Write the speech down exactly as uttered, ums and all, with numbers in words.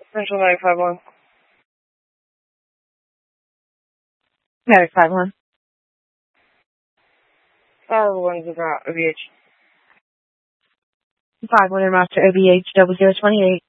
Central nine five one. Medic five one. five one is about O B H. five one in Roster O B H double zero twenty eight.